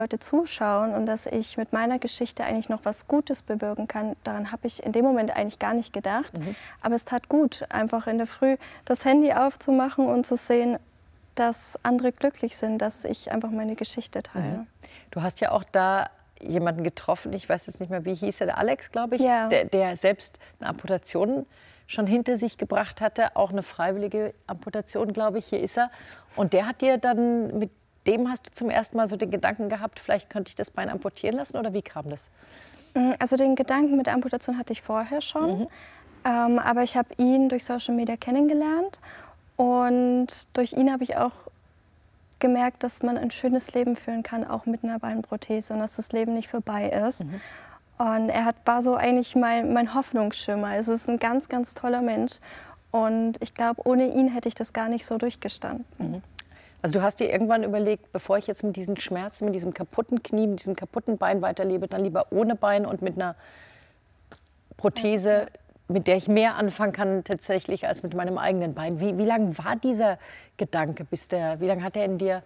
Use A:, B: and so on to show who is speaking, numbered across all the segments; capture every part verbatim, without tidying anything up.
A: Leute zuschauen und dass ich mit meiner Geschichte eigentlich noch was Gutes bewirken kann, daran habe ich in dem Moment eigentlich gar nicht gedacht. Mhm. Aber es tat gut, einfach in der Früh das Handy aufzumachen und zu sehen, dass andere glücklich sind, dass ich einfach meine Geschichte teile.
B: Mhm. Du hast ja auch da jemanden getroffen, ich weiß jetzt nicht mehr, wie hieß er, der Alex, glaube ich,
A: ja.
B: der, der selbst eine Amputation schon hinter sich gebracht hatte, auch eine freiwillige Amputation, glaube ich, hier ist er. Und der hat dir dann, mit dem hast du zum ersten Mal so den Gedanken gehabt, vielleicht könnte ich das Bein amputieren lassen, oder wie kam das?
A: Also den Gedanken mit der Amputation hatte ich vorher schon, mhm. ähm, aber ich habe ihn durch Social Media kennengelernt und durch ihn habe ich auch gemerkt, dass man ein schönes Leben führen kann, auch mit einer Beinprothese und dass das Leben nicht vorbei ist. Mhm. Und er hat, war so eigentlich mein, mein Hoffnungsschimmer. Es ist ein ganz, ganz toller Mensch und ich glaube, ohne ihn hätte ich das gar nicht so durchgestanden.
B: Mhm. Also du hast dir irgendwann überlegt, bevor ich jetzt mit diesen Schmerzen, mit diesem kaputten Knie, mit diesem kaputten Bein weiterlebe, dann lieber ohne Bein und mit einer Prothese, ja. mit der ich mehr anfangen kann tatsächlich als mit meinem eigenen Bein. Wie, wie lange war dieser Gedanke, bis der, wie lange hat er in dir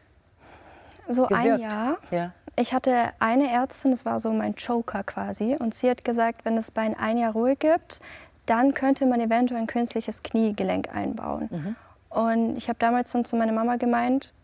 A: So
B: gewirkt?
A: ein Jahr.
B: Ja.
A: Ich hatte eine Ärztin, das war so mein Joker quasi, und sie hat gesagt, wenn das Bein ein Jahr Ruhe gibt, dann könnte man eventuell ein künstliches Kniegelenk einbauen. Mhm. Und ich habe damals dann zu meiner Mama gemeint,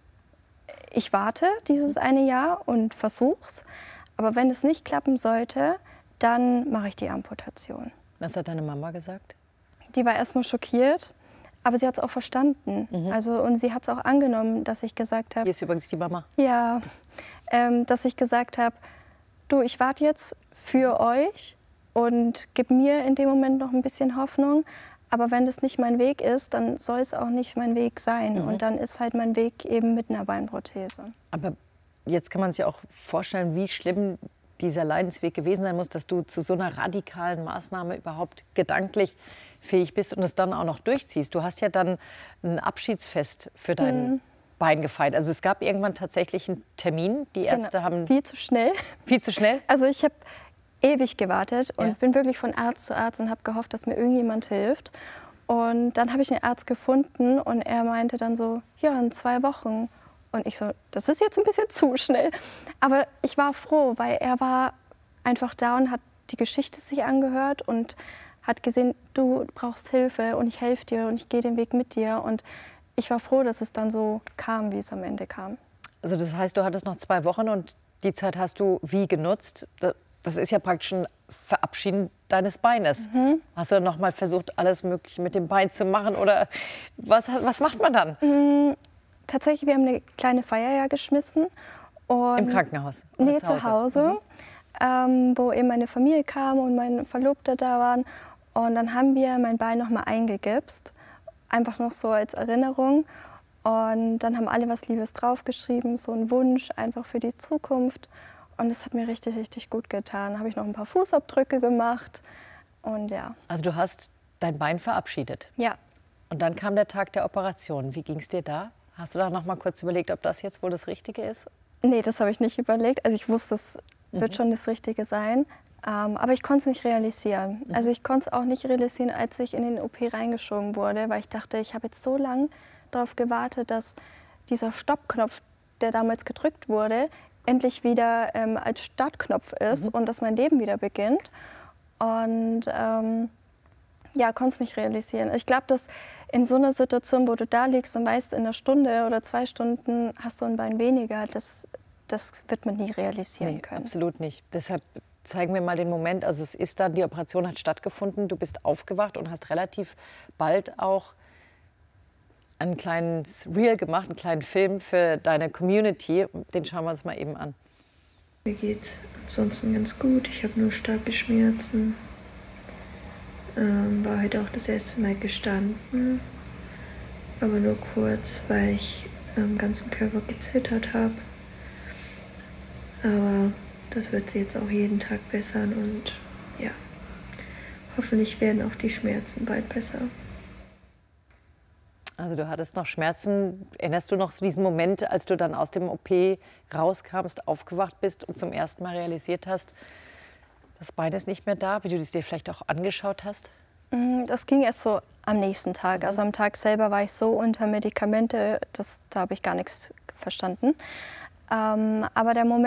A: ich warte dieses eine Jahr und versuch's, aber wenn es nicht klappen sollte, dann mache ich die Amputation.
B: Was hat deine Mama gesagt?
A: Die war erstmal schockiert, aber sie hat es auch verstanden. Mhm. Also, und sie hat es auch angenommen, dass ich gesagt habe...
B: Hier ist übrigens die Mama.
A: Ja, ähm, dass ich gesagt habe, du, ich warte jetzt für euch und gib mir in dem Moment noch ein bisschen Hoffnung. Aber wenn das nicht mein Weg ist, dann soll es auch nicht mein Weg sein. Mhm. Und dann ist halt mein Weg eben mit einer Beinprothese.
B: Aber jetzt kann man sich auch vorstellen, wie schlimm dieser Leidensweg gewesen sein muss, dass du zu so einer radikalen Maßnahme überhaupt gedanklich fähig bist und es dann auch noch durchziehst. Du hast ja dann ein Abschiedsfest für dein mhm. Bein gefeiert. Also es gab irgendwann tatsächlich einen Termin. Die Ärzte
A: genau.
B: haben...
A: Viel zu schnell.
B: Viel zu schnell?
A: Also ich habe ewig gewartet und
B: ja.
A: bin wirklich von Arzt zu Arzt und habe gehofft, dass mir irgendjemand hilft. Und dann habe ich einen Arzt gefunden und er meinte dann so, ja, in zwei Wochen. Und ich so, das ist jetzt ein bisschen zu schnell. Aber ich war froh, weil er war einfach da und hat die Geschichte sich angehört und hat gesehen, du brauchst Hilfe und ich helfe dir und ich gehe den Weg mit dir. Und ich war froh, dass es dann so kam, wie es am Ende kam.
B: Also das heißt, du hattest noch zwei Wochen und die Zeit hast du wie genutzt? Das ist ja praktisch ein Verabschieden deines Beines. Mhm. Hast du dann noch mal versucht, alles Mögliche mit dem Bein zu machen? Oder was, was macht man dann?
A: Mhm. Tatsächlich, wir haben eine kleine Feier ja geschmissen. Und
B: im Krankenhaus?
A: Nee, zu Hause, zu Hause mhm. ähm, wo eben meine Familie kam und mein Verlobter da waren. Und dann haben wir mein Bein noch mal eingegipst, einfach noch so als Erinnerung. Und dann haben alle was Liebes draufgeschrieben, so ein Wunsch einfach für die Zukunft. Und das hat mir richtig, richtig gut getan. Da habe ich noch ein paar Fußabdrücke gemacht und ja.
B: Also du hast dein Bein verabschiedet?
A: Ja. Und
B: dann kam der Tag der Operation. Wie ging es dir da? Hast du da noch mal kurz überlegt, ob das jetzt wohl das Richtige ist?
A: Nee, das habe ich nicht überlegt. Also ich wusste, es mhm. wird schon das Richtige sein. Ähm, aber ich konnte es nicht realisieren. Mhm. Also ich konnte es auch nicht realisieren, als ich in den O P reingeschoben wurde, weil ich dachte, ich habe jetzt so lange darauf gewartet, dass dieser Stoppknopf, der damals gedrückt wurde, endlich wieder ähm, als Startknopf ist mhm. und dass mein Leben wieder beginnt. Und ähm, ja, konnte es nicht realisieren. Ich glaube, dass in so einer Situation, wo du da liegst und weißt, in einer Stunde oder zwei Stunden hast du ein Bein weniger, das, das wird man nie realisieren
B: nee,
A: können.
B: Absolut nicht. Deshalb zeigen wir mal den Moment. Also es ist dann, die Operation hat stattgefunden, du bist aufgewacht und hast relativ bald auch ein kleines Reel gemacht, einen kleinen Film für deine Community. Den schauen wir uns mal eben an.
C: Mir geht's ansonsten ganz gut. Ich habe nur starke Schmerzen. Ähm, war heute auch das erste Mal gestanden, aber nur kurz, weil ich am ganzen Körper gezittert habe. Aber das wird sich jetzt auch jeden Tag bessern und ja, hoffentlich werden auch die Schmerzen bald besser.
B: Also du hattest noch Schmerzen. Erinnerst du noch so diesen Moment, als du dann aus dem O P rauskamst, aufgewacht bist und zum ersten Mal realisiert hast, das Bein ist nicht mehr da, wie du es dir vielleicht auch angeschaut hast?
A: Das ging erst so am nächsten Tag. Also am Tag selber war ich so unter Medikamente, das, da habe ich gar nichts verstanden. Ähm, aber der Moment